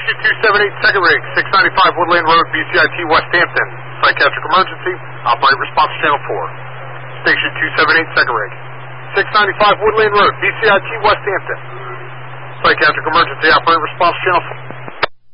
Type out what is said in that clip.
Station 278 Second Rig, 695 Woodland Road, BCIT, West Hampton. Psychiatric emergency, operate response channel 4. Station 278 Second Rig, 695 Woodland Road, BCIT, West Hampton. Psychiatric emergency, operate response channel 4.